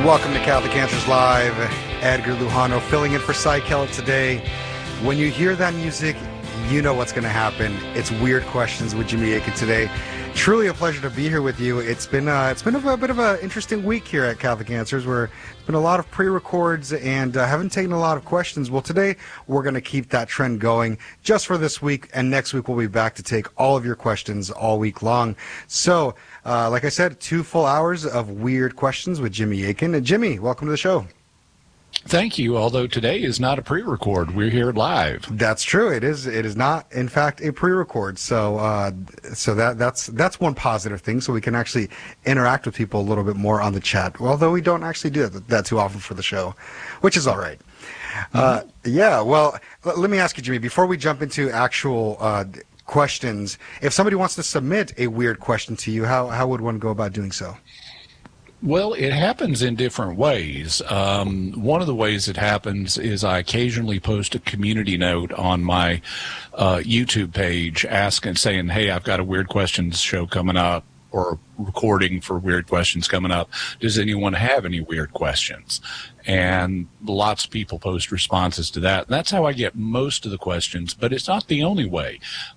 Welcome to Catholic Answers Live. Edgar Lujano filling in for Cy Kellett today. When you hear that music, you know what's going to happen. It's Weird Questions with Jimmy Akin today. Truly a pleasure to be here with you. It's been a bit of an interesting week here at Catholic Answers, where it's been a lot of pre-records and haven't taken a lot of questions. Well, today we're going to keep that trend going just for this week, and next week we'll be back to take all of your questions all week long. So, like I said, 2 full hours of Weird Questions with Jimmy Akin. And Jimmy, welcome to the show. Thank you, although today is not a pre-record. We're here live. That's true. It is not, in fact, a pre-record. So that's one positive thing. So we can actually interact with people a little bit more on the chat, although we don't actually do that too often for the show, which is all right. Yeah, well, let me ask you, Jimmy, before we jump into actual questions, if somebody wants to submit a weird question to you, how would one go about doing so? Well, it happens in different ways. One of the ways it happens is I occasionally post a community note on my YouTube page saying, hey, I've got a Weird Questions show coming up, or recording for Weird Questions coming up. Does anyone have any weird questions? And lots of people post responses to that. And that's how I get most of the questions, but it's not the only way.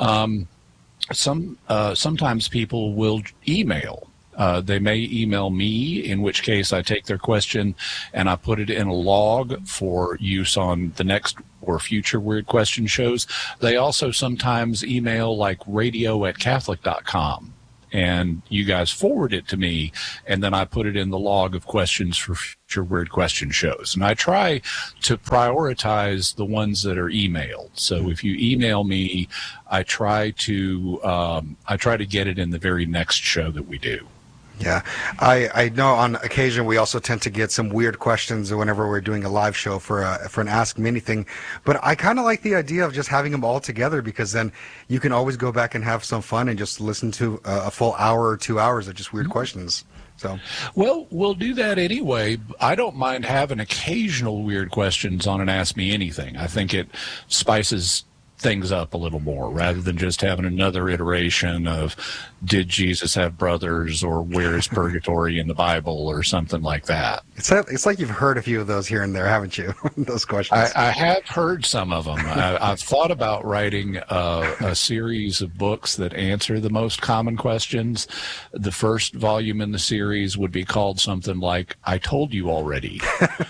Sometimes people will email. They may email me, in which case I take their question and I put it in a log for use on the next or future Weird Question shows. They also sometimes email like radio@catholic.com, and you guys forward it to me, and then I put it in the log of questions for future Weird Question shows. And I try to prioritize the ones that are emailed. So if you email me, I try to get it in the very next show that we do. Yeah, I know on occasion we also tend to get some weird questions whenever we're doing a live show for an Ask Me Anything. But I kind of like the idea of just having them all together, because then you can always go back and have some fun and just listen to a full hour or 2 hours of just weird questions. So, well, we'll do that anyway. I don't mind having occasional weird questions on an Ask Me Anything. I think it spices things up a little more, rather than just having another iteration of did Jesus have brothers, or where is purgatory in the Bible, or something like that. It's like you've heard a few of those here and there, haven't you? Those questions. I have heard some of them. I've thought about writing a series of books that answer the most common questions. The first volume in the series would be called something like "I Told You Already,"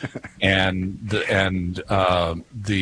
and the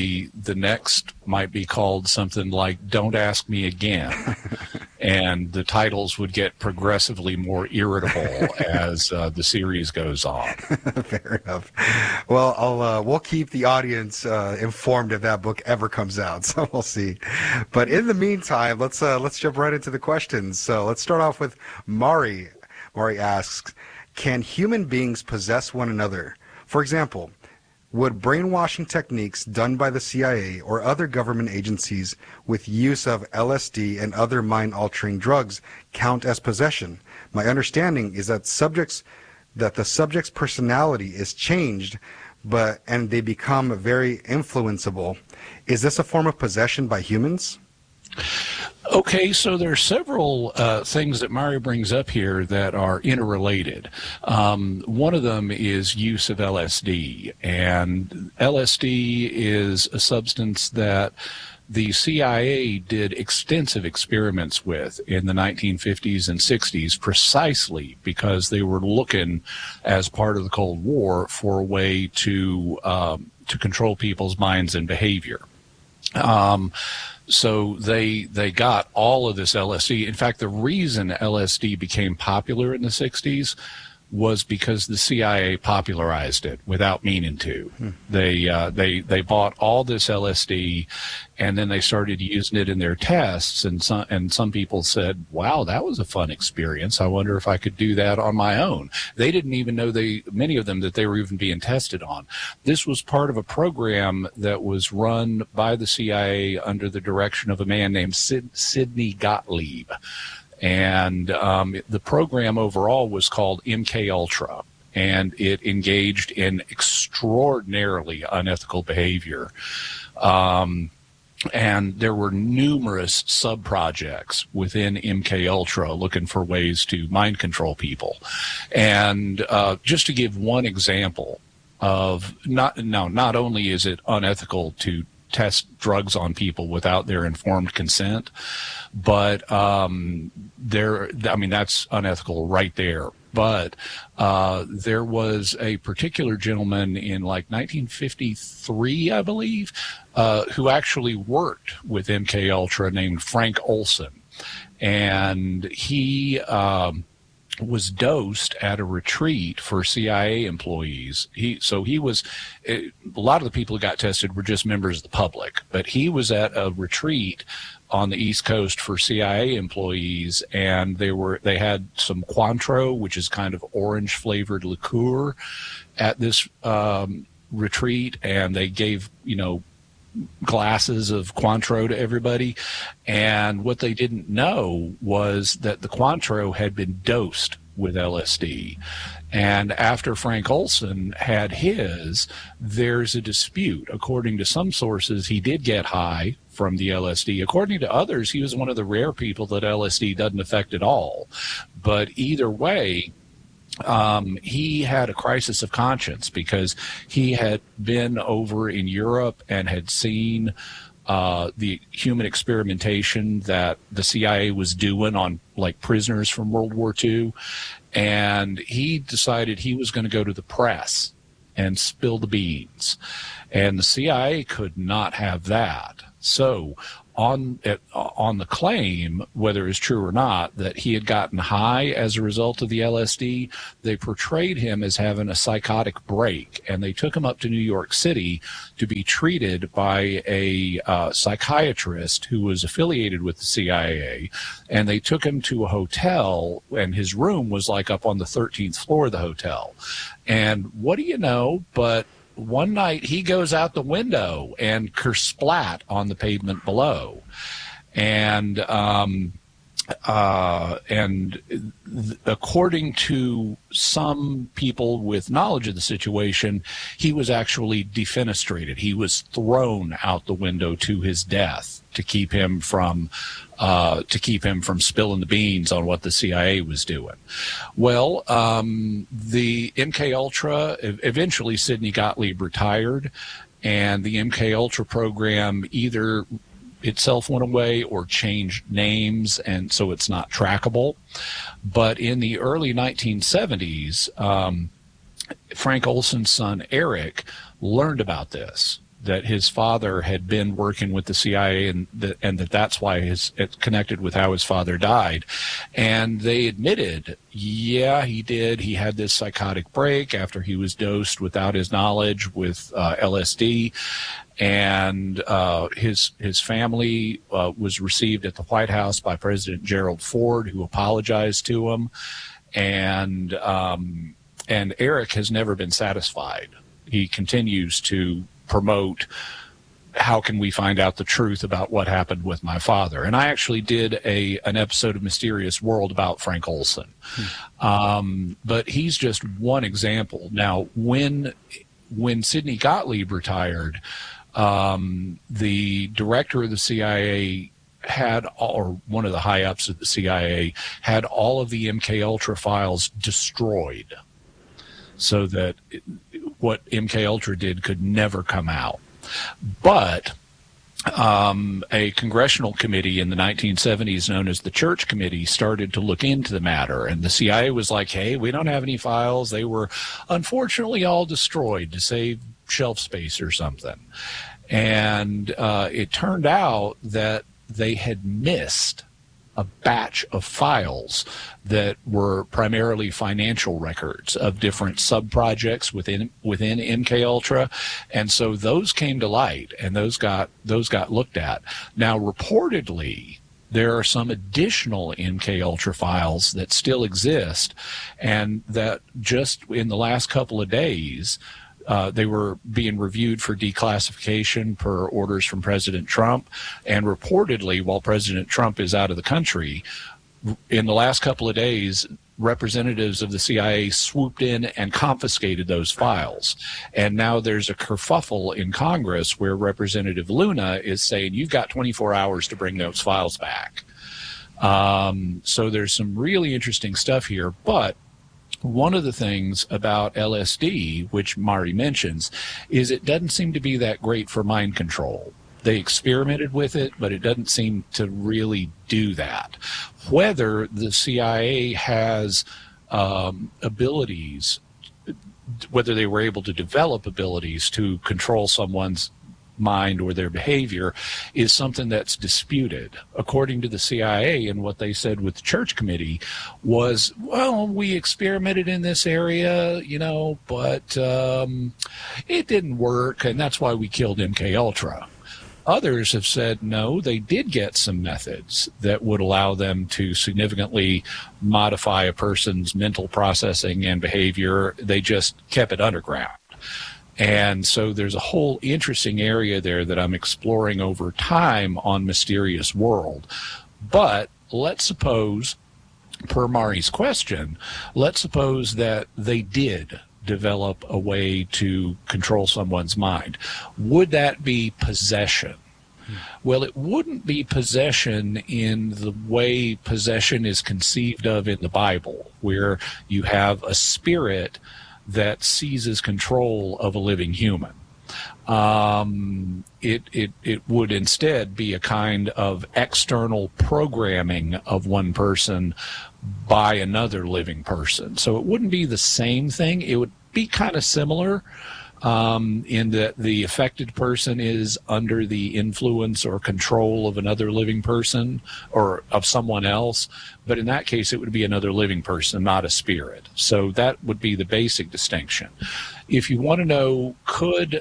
next might be called something like "Don't Ask Me Again," and the titles would get progressively more irritable as the series goes on. Fair enough. Well, we'll keep the audience informed if that book ever comes out, so we'll see. But in the meantime, let's jump right into the questions. So let's start off with Mari. Mari asks, can human beings possess one another? For example, would brainwashing techniques done by the CIA or other government agencies with use of LSD and other mind-altering drugs count as possession? My understanding is that the subject's personality is changed, and they become very influenceable. Is this a form of possession by humans? Okay, so there are several things that Mario brings up here that are interrelated. One of them is use of LSD, and LSD is a substance that the CIA did extensive experiments with in the 1950s and 60s, precisely because they were looking, as part of the Cold War, for a way to control people's minds and behavior. So they got all of this LSD. In fact, the reason LSD became popular in the 60s was because the CIA popularized it without meaning to. They bought all this LSD, and then they started using it in their tests, and some people said, wow, that was a fun experience. I wonder if I could do that on my own. They didn't even know, many of them, that they were even being tested on. This was part of a program that was run by the CIA under the direction of a man named Sidney Gottlieb. And the program overall was called MK Ultra, and it engaged in extraordinarily unethical behavior. And there were numerous sub-projects within MK Ultra looking for ways to mind control people. And just to give one example of not only is it unethical to test drugs on people without their informed consent, but that's unethical right there. But there was a particular gentleman in like 1953, I believe, who actually worked with MK Ultra named Frank Olson, and he was dosed at a retreat for CIA employees. A lot of the people who got tested were just members of the public, but he was at a retreat on the East Coast for CIA employees, and they had some Cointreau, which is kind of orange flavored liqueur, at this retreat, and they gave glasses of Cointreau to everybody. And what they didn't know was that the Cointreau had been dosed with LSD. And after Frank Olson had his, there's a dispute. According to some sources, he did get high from the LSD. According to others, he was one of the rare people that LSD doesn't affect at all. But either way, he had a crisis of conscience because he had been over in Europe and had seen the human experimentation that the CIA was doing on like prisoners from World War II. And he decided he was going to go to the press and spill the beans. And the CIA could not have that. So on the claim, whether it's true or not, that he had gotten high as a result of the LSD, they portrayed him as having a psychotic break, and they took him up to New York City to be treated by a psychiatrist who was affiliated with the CIA, and they took him to a hotel, and his room was like up on the 13th floor of the hotel. And what do you know, but one night he goes out the window and kersplat on the pavement below. And according to some people with knowledge of the situation, he was actually defenestrated. He was thrown out the window to his death to keep him from spilling the beans on what the CIA was doing. Well, the MK Ultra, eventually Sidney Gottlieb retired, and the MK Ultra program either itself went away or changed names, and so it's not trackable. But in the early 1970s, Frank Olson's son Eric learned about this, that his father had been working with the CIA, and that's why it's connected with how his father died. And they admitted, yeah, he did. He had this psychotic break after he was dosed without his knowledge with LSD. And his family was received at the White House by President Gerald Ford, who apologized to him. And Eric has never been satisfied. He continues to promote, how can we find out the truth about what happened with my father? And I actually did an episode of Mysterious World about Frank Olson. But he's just one example. Now, when Sidney Gottlieb retired, the director of the CIA or one of the high-ups of the CIA had all of the MK Ultra files destroyed, so that what MK Ultra did could never come out. But a congressional committee in the 1970s known as the Church Committee started to look into the matter, and the CIA was like, hey, we don't have any files. They were unfortunately all destroyed to save shelf space or something. And it turned out that they had missed a batch of files that were primarily financial records of different sub-projects within MK Ultra, and so those came to light, and those got looked at. Now, reportedly, there are some additional MK Ultra files that still exist, and that just in the last couple of days, they were being reviewed for declassification per orders from President Trump. And reportedly, while President Trump is out of the country, in the last couple of days, representatives of the CIA swooped in and confiscated those files. And now there's a kerfuffle in Congress where Representative Luna is saying, you've got 24 hours to bring those files back. So there's some really interesting stuff here. But one of the things about LSD, which Mari mentions, is it doesn't seem to be that great for mind control. They experimented with it, but it doesn't seem to really do that. Whether the CIA has abilities, whether they were able to develop abilities to control someone's mind or their behavior, is something that's disputed. According to the CIA, and what they said with the Church Committee was, well, we experimented in this area, but it didn't work, and that's why we killed MKUltra. Others have said, no, they did get some methods that would allow them to significantly modify a person's mental processing and behavior. They just kept it underground. And so there's a whole interesting area there that I'm exploring over time on Mysterious World. But let's suppose, per Mari's question, let's suppose that they did develop a way to control someone's mind. Would that be possession? Well, it wouldn't be possession in the way possession is conceived of in the Bible, where you have a spirit that seizes control of a living human. It would instead be a kind of external programming of one person by another living person. So it wouldn't be the same thing. It would be kind of similar in that the affected person is under the influence or control of another living person or of someone else. But in that case, it would be another living person, not a spirit. So that would be the basic distinction. If you want to know, could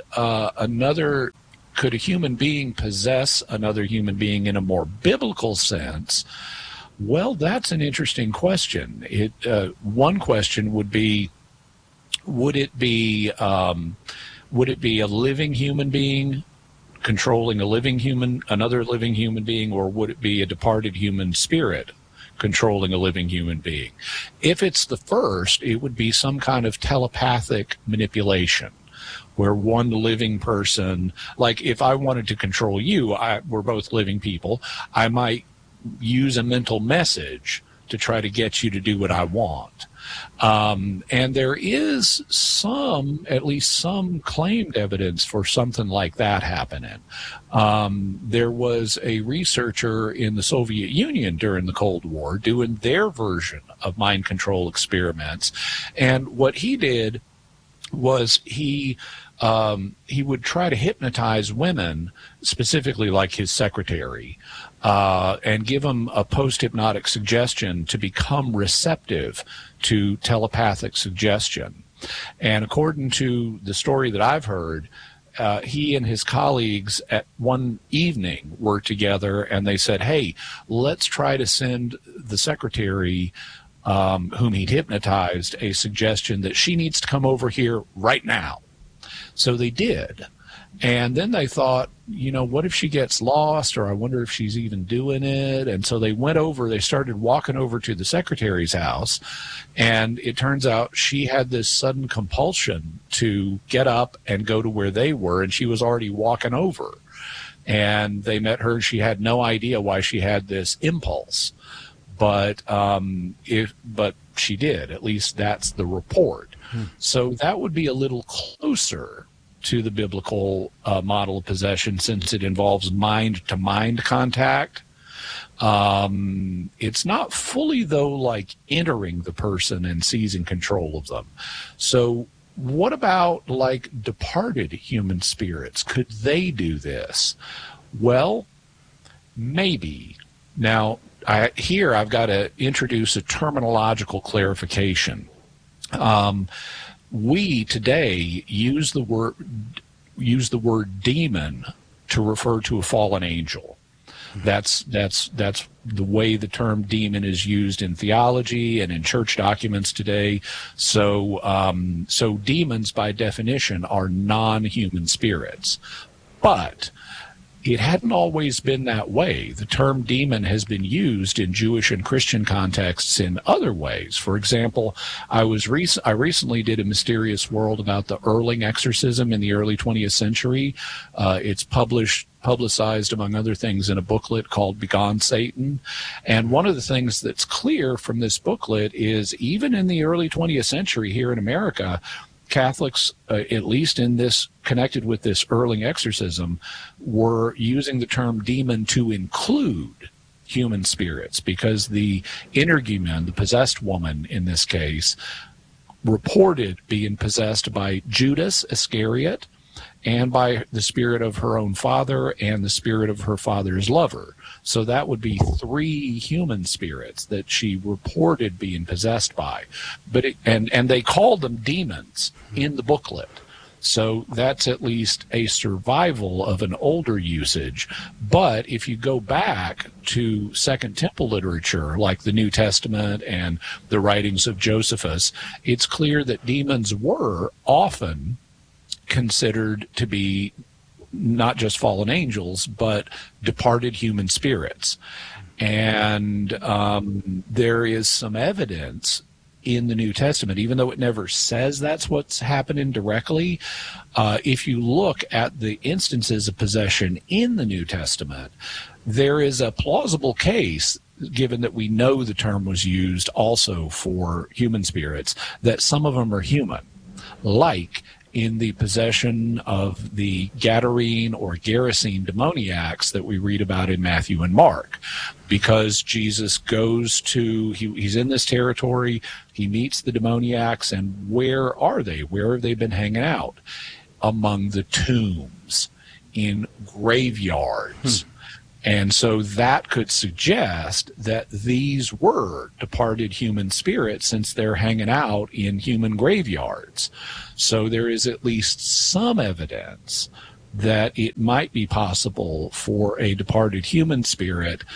a human being possess another human being in a more biblical sense? Well, that's an interesting question. One question would be, would it be a living human being controlling another living human being, or would it be a departed human spirit controlling a living human being? If it's the first, it would be some kind of telepathic manipulation, where one living person, like if I wanted to control you, we're both living people, I might use a mental message to try to get you to do what I want. And there is at least some claimed evidence for something like that happening. There was a researcher in the Soviet Union during the Cold War doing their version of mind control experiments. And what he did was he would try to hypnotize women, specifically like his secretary, and give them a post-hypnotic suggestion to become receptive to telepathic suggestion. And according to the story that I've heard, he and his colleagues at one evening were together, and they said, hey, let's try to send the secretary, whom he'd hypnotized, a suggestion that she needs to come over here right now. So they did. And then they thought, what if she gets lost, or I wonder if she's even doing it? And so they started walking over to the secretary's house, and it turns out she had this sudden compulsion to get up and go to where they were, and she was already walking over. And they met her, and she had no idea why she had this impulse. But she did. At least that's the report. So that would be a little closer to the biblical model of possession, since it involves mind-to-mind contact. It's not fully, though, like entering the person and seizing control of them. So what about, like, departed human spirits? Could they do this? Well, maybe. Now, I've got to introduce a terminological clarification. We today use the word demon to refer to a fallen angel. That's the way the term demon is used in theology and in church documents today. So demons, by definition, are non-human spirits. But it hadn't always been that way. The term demon has been used in Jewish and Christian contexts in other ways. For example, I recently did a Mysterious World about the Erling exorcism in the early 20th century. It's publicized, among other things, in a booklet called Begone Satan. And one of the things that's clear from this booklet is even in the early 20th century here in America, Catholics, at least in this, connected with this Erling exorcism, were using the term demon to include human spirits, because the energumen, the possessed woman in this case, reported being possessed by Judas Iscariot and by the spirit of her own father and the spirit of her father's lover. So that would be 3 human spirits that she reported being possessed by. But and they called them demons in the booklet. So that's at least a survival of an older usage. But if you go back to Second Temple literature, like the New Testament and the writings of Josephus, it's clear that demons were often considered to be not just fallen angels, but departed human spirits. And there is some evidence in the New Testament, even though it never says that's what's happening directly. If you look at the instances of possession in the New Testament, there is a plausible case, given that we know the term was used also for human spirits, that some of them are human, like in the possession of the Gadarene or Gerasene demoniacs that we read about in Matthew and Mark. Because Jesus goes to, he's in this territory, he meets the demoniacs, and where are they? Where have they been hanging out? Among the tombs, in graveyards. And so that could suggest that these were departed human spirits, since they're hanging out in human graveyards. So there is at least some evidence that it might be possible for a departed human spirit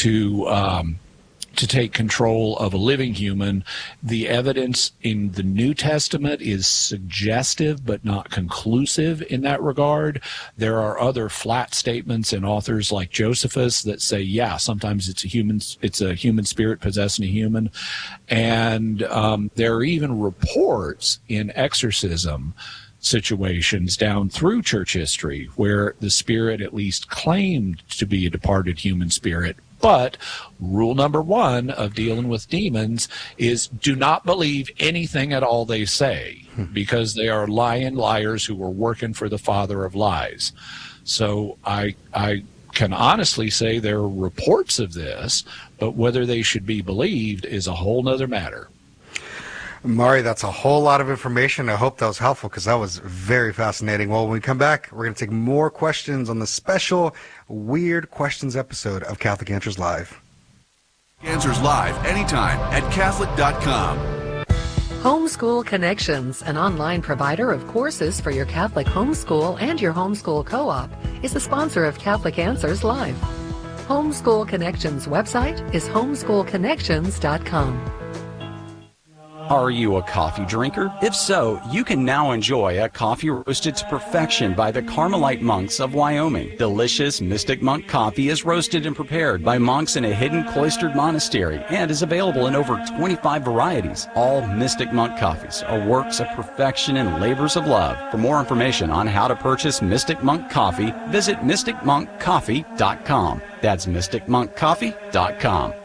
to take control of a living human. The evidence in the New Testament is suggestive but not conclusive in that regard. There are other flat statements in authors like Josephus that say, yeah, sometimes it's a human spirit possessing a human. And there are even reports in exorcism situations down through church history where the spirit at least claimed to be a departed human spirit. But rule number 1 of dealing with demons is do not believe anything at all they say, because they are lying liars who are working for the father of lies. So I can honestly say there are reports of this, but whether they should be believed is a whole nother matter. Mari, that's a whole lot of information. I hope that was helpful, because that was very fascinating. Well, when we come back, we're going to take more questions on the special Weird Questions episode of Catholic Answers Live. Answers Live anytime at Catholic.com. Homeschool Connections, an online provider of courses for your Catholic homeschool and your homeschool co-op, is the sponsor of Catholic Answers Live. Homeschool Connections website is homeschoolconnections.com. Are you a coffee drinker? If so, you can now enjoy a coffee roasted to perfection by the Carmelite monks of Wyoming. Delicious Mystic Monk coffee is roasted and prepared by monks in a hidden cloistered monastery and is available in over 25 varieties. All Mystic Monk coffees are works of perfection and labors of love. For more information on how to purchase Mystic Monk coffee, visit mysticmonkcoffee.com. That's mysticmonkcoffee.com.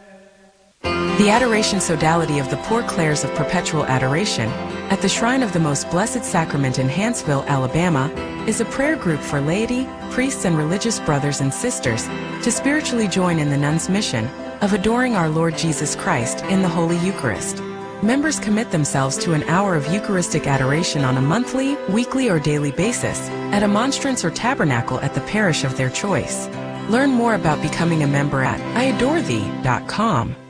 The Adoration Sodality of the Poor Clares of Perpetual Adoration at the Shrine of the Most Blessed Sacrament in Hanceville, Alabama, is a prayer group for laity, priests, and religious brothers and sisters to spiritually join in the nuns' mission of adoring our Lord Jesus Christ in the Holy Eucharist. Members commit themselves to an hour of Eucharistic adoration on a monthly, weekly, or daily basis at a monstrance or tabernacle at the parish of their choice. Learn more about becoming a member at iadorethee.com.